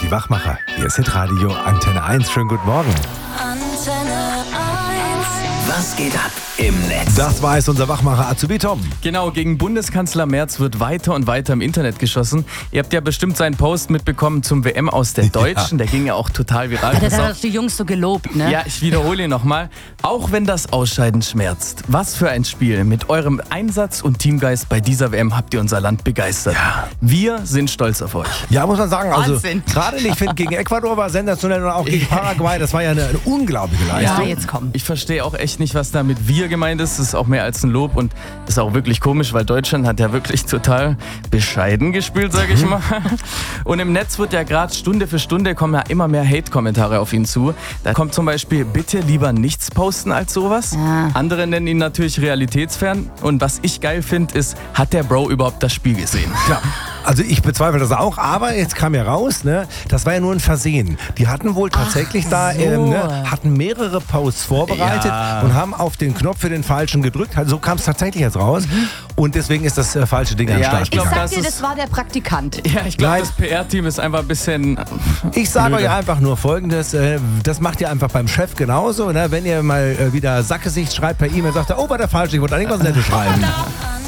Die Wachmacher. Hier ist Hitradio Antenne 1. Schönen guten Morgen. Antenne 1. Was geht ab im Netz? Das war es, unser Wachmacher Azubi Tom. Genau, gegen Bundeskanzler Merz wird weiter und weiter im Internet geschossen. Ihr habt ja bestimmt seinen Post mitbekommen zum WM aus der Deutschen. Der ging ja auch total viral. Das hat die Jungs so gelobt, ne? Ja, ich wiederhole ihn nochmal. Auch wenn das Ausscheiden schmerzt, was für ein Spiel. Mit eurem Einsatz und Teamgeist bei dieser WM habt ihr unser Land begeistert. Ja. Wir sind stolz auf euch. Ja, muss man sagen, also Wahnsinn. gerade ich finde, gegen Ecuador war sensationell und auch gegen Paraguay, das war ja eine unglaubliche Ja, Leistung. jetzt komm. Ich verstehe auch echt nicht, was da mit wir gemeint ist. Das ist auch mehr als ein Lob und ist auch wirklich komisch, weil Deutschland hat ja wirklich total bescheiden gespielt, sage ich mal. Und im Netz wird ja gerade Stunde für Stunde kommen ja immer mehr Hate-Kommentare auf ihn zu. Da kommt zum Beispiel, bitte lieber nichts posten als sowas. Ja. Andere nennen ihn natürlich realitätsfern. Und was ich geil finde, ist, hat der Bro überhaupt das Spiel gesehen? Klar. Also ich bezweifle das auch, aber jetzt kam ja raus, ne, das war ja nur ein Versehen. Die hatten wohl tatsächlich hatten mehrere Posts vorbereitet und haben auf den Knopf für den falschen gedrückt. So kam es tatsächlich jetzt raus. Und deswegen ist das falsche Ding an den Ja, Start ich glaub, gegangen. Sag dir, das war der Praktikant. Ja, ich glaube, Nein. das PR-Team ist einfach ein bisschen... Ich sage blöde. euch einfach nur Folgendes, das macht ihr einfach beim Chef genauso. Ne? Wenn ihr mal wieder Sackgesicht schreibt per E-Mail, sagt er, oh, war der falsche, ich wollte eigentlich was Nettes schreiben.